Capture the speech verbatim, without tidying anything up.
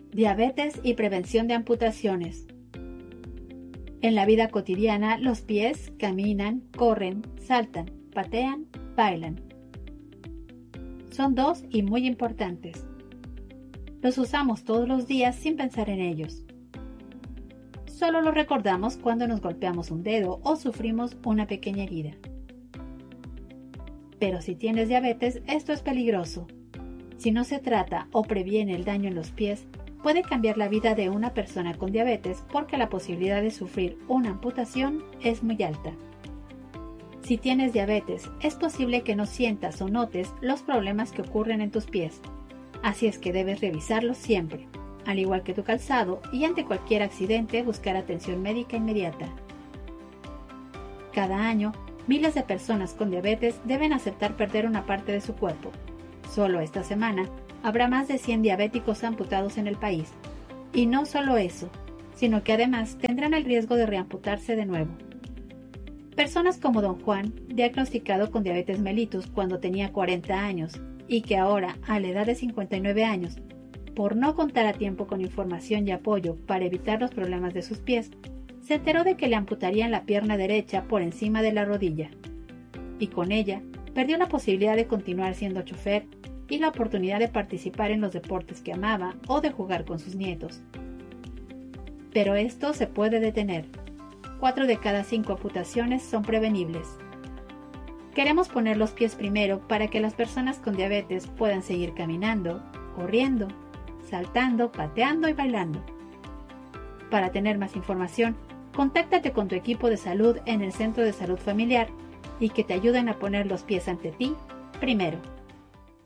Diabetes y prevención de amputaciones. En la vida cotidiana, los pies caminan, corren, saltan, patean, bailan. Son dos y muy importantes. Los usamos todos los días sin pensar en ellos. Solo los recordamos cuando nos golpeamos un dedo o sufrimos una pequeña herida. Pero si tienes diabetes, esto es peligroso. Si no se trata o previene el daño en los pies, puede cambiar la vida de una persona con diabetes porque la posibilidad de sufrir una amputación es muy alta. Si tienes diabetes, es posible que no sientas o notes los problemas que ocurren en tus pies, así es que debes revisarlos siempre, al igual que tu calzado, y ante cualquier accidente buscar atención médica inmediata. Cada año, miles de personas con diabetes deben aceptar perder una parte de su cuerpo. Solo esta semana, habrá más de cien diabéticos amputados en el país. Y no solo eso, sino que además tendrán el riesgo de reamputarse de nuevo. Personas como don Juan, diagnosticado con diabetes mellitus cuando tenía cuarenta años, y que ahora, a la edad de cincuenta y nueve años, por no contar a tiempo con información y apoyo para evitar los problemas de sus pies, se enteró de que le amputarían la pierna derecha por encima de la rodilla. Y con ella, perdió la posibilidad de continuar siendo chofer y la oportunidad de participar en los deportes que amaba o de jugar con sus nietos. Pero esto se puede detener. Cuatro de cada cinco amputaciones son prevenibles. Queremos poner los pies primero para que las personas con diabetes puedan seguir caminando, corriendo, saltando, pateando y bailando. Para tener más información, contáctate con tu equipo de salud en el Centro de Salud Familiar y que te ayuden a poner los pies ante ti primero.